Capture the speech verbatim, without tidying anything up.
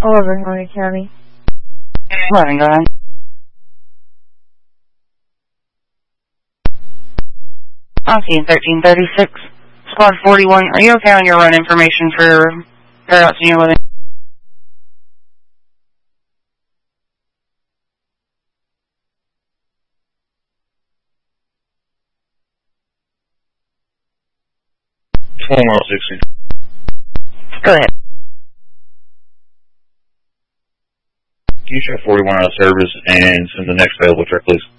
eleven, Hornet County. eleven, go ahead. Aussie, thirteen thirty-six, Squad forty-one. Are you okay on your run information for Paradox Senior Living? twenty-one sixty. Go ahead. Can you check forty-one out of service and send the next available truck, please?